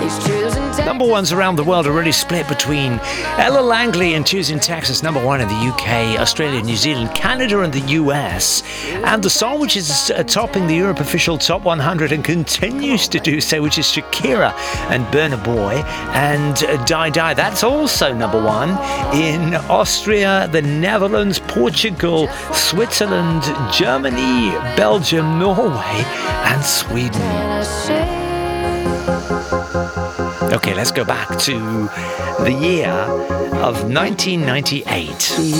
Number ones around the world are really split between Ella Langley and Tuesday in Texas, number one in the UK, Australia, New Zealand, Canada and the US. And the song which is topping the Europe Official Top 100 and continues to do so, which is Shakira and Burna Boy and Die Die. That's also number one in Austria, the Netherlands, Portugal, Switzerland, Germany, Belgium, Norway and Sweden. Okay, let's go back to the year of 1998.